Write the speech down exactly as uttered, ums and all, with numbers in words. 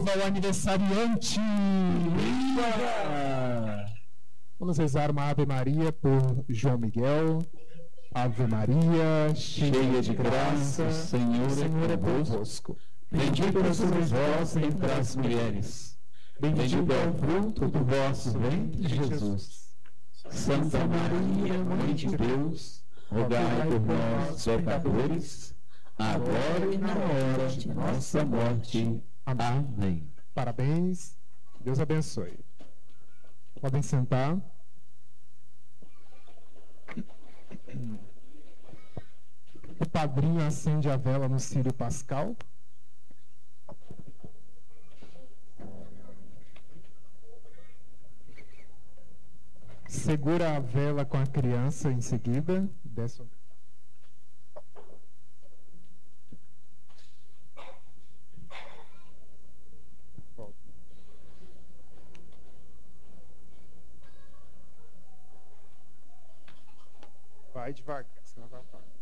Viva o aniversariante! Viva! Vamos rezar uma Ave Maria por João Miguel. Ave Maria, cheia de graça, o Senhor, Senhor é convosco. Bendita sois vós entre as mulheres. Bendito é o fruto do vosso ventre, Jesus. Santa Maria, Mãe de Deus, rogai por nós, pecadores, agora e na hora de nossa morte. Amém. Parabéns. Deus abençoe. Podem sentar. O padrinho acende a vela no círio pascal. Segura a vela com a criança em seguida. Desce. Vai devagar, senão vai apagar.